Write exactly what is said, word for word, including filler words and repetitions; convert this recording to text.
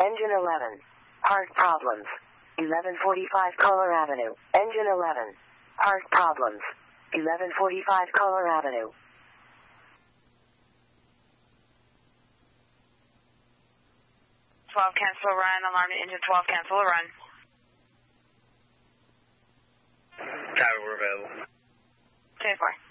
Engine eleven. Heart problems. eleven forty-five Kohler Avenue. Engine eleven. Heart problems. eleven forty-five Kohler Avenue. twelve, cancel a run. Alarm to engine twelve, cancel a run. Tower, we're available. ten four.